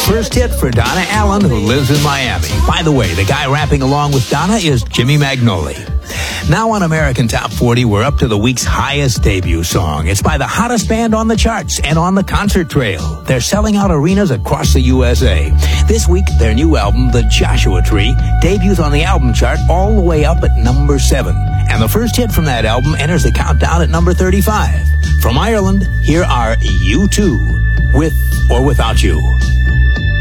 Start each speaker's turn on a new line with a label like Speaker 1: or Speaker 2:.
Speaker 1: first hit for Donna Allen, who lives in Miami. By the way, the guy rapping along with Donna is Jimmy Magnoli. Now on American Top 40, we're up to the week's highest debut song. It's by the hottest band on the charts and on the concert trail. They're selling out arenas across the USA. This week, their new album, The Joshua Tree, debuts on the album chart all the way up at number 7. And the first hit from that album enters the countdown at number 35. From Ireland, here are U2, With or Without You.